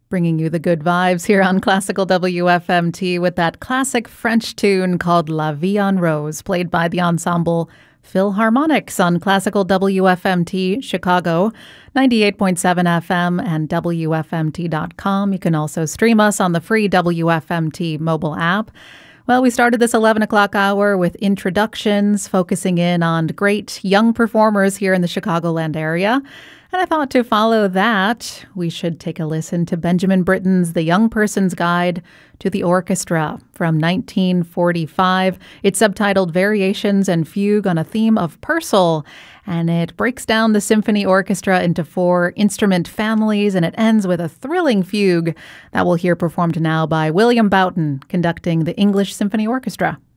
Bringing you the good vibes here on Classical WFMT with that classic French tune called La Vie en Rose, played by the ensemble Philharmonics on Classical WFMT Chicago, 98.7 FM and WFMT.com. You can also stream us on the free WFMT mobile app. Well, we started this 11 o'clock hour with introductions, focusing in on great young performers here in the Chicagoland area. And I thought to follow that, we should take a listen to Benjamin Britten's The Young Person's Guide to the Orchestra from 1945. It's subtitled Variations and Fugue on a Theme of Purcell, and it breaks down the symphony orchestra into 4 instrument families, and it ends with a thrilling fugue that we'll hear performed now by William Boughton, conducting the English Symphony Orchestra.